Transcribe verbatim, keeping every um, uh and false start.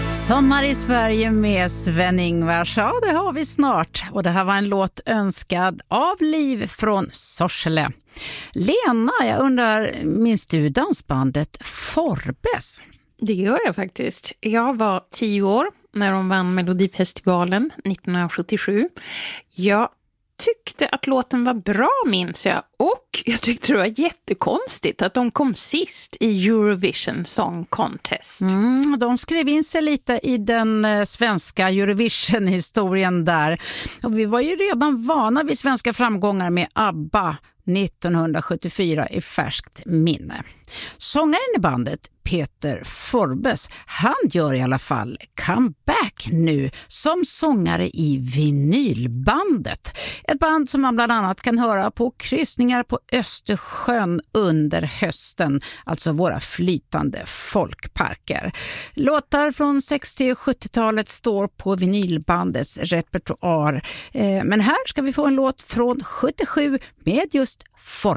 Sommar i Sverige med Sven-Ingvars, ja det har vi snart. Och det här var en låt önskad av Liv från Sorsele. Lena, jag undrar, minns du dansbandet Forbes? Det gör jag faktiskt. Jag var tio år när de vann Melodifestivalen nittonhundrasjuttiosju. Jag tyckte att låten var bra, minns jag. Och jag tyckte det var jättekonstigt att de kom sist i Eurovision Song Contest. Mm, de skrev in sig lite i den eh, svenska Eurovision-historien där. Och vi var ju redan vana vid svenska framgångar med ABBA nittonhundrasjuttiofyra i färskt minne. Sångaren i bandet, Peter Forbes, han gör i alla fall comeback nu som sångare i Vinylbandet. Ett band som man bland annat kan höra på kryssningar på Östersjön under hösten, alltså våra flytande folkparker. Låtar från sextio- och sjuttiotalet står på Vinylbandets repertoar. Men här ska vi få en låt från sjuttiosju med just Forbes.